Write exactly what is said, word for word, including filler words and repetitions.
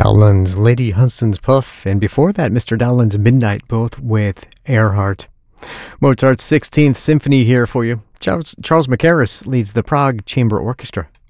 Dowland's Lady Hunstan's Puff, and before that, Mister Dowland's Midnight, both with Earhart. Mozart's sixteenth Symphony here for you. Charles, Charles Mackerras leads the Prague Chamber Orchestra.